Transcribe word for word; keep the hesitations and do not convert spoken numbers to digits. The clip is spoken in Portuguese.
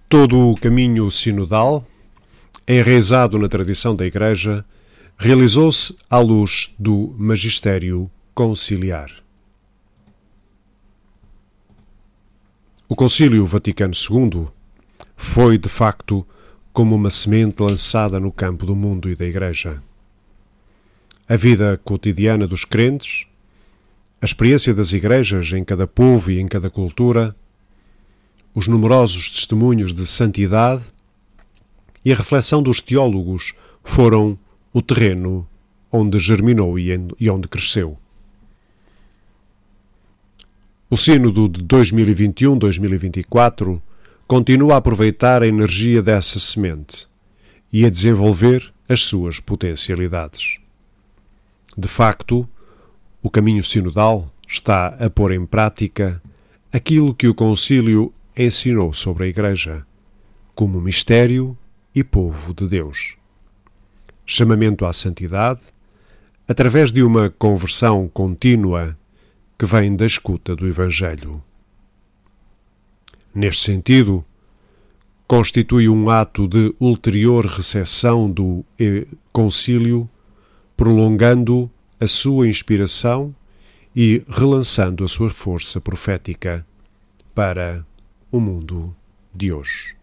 Todo o caminho sinodal, enraizado na tradição da Igreja, realizou-se à luz do magistério conciliar. O Concílio Vaticano segundo foi, de facto, como uma semente lançada no campo do mundo e da Igreja. A vida cotidiana dos crentes, a experiência das igrejas em cada povo e em cada cultura, os numerosos testemunhos de santidade e a reflexão dos teólogos foram o terreno onde germinou e onde cresceu. O Sínodo de dois mil e vinte e um a dois mil e vinte e quatro continua a aproveitar a energia dessa semente e a desenvolver as suas potencialidades. De facto, o caminho sinodal está a pôr em prática aquilo que o Concílio ensinou sobre a Igreja, como mistério e povo de Deus. Chamamento à santidade, através de uma conversão contínua que vem da escuta do Evangelho. Neste sentido, constitui um ato de ulterior recepção do Concílio, prolongando a sua inspiração e relançando a sua força profética para o mundo de hoje.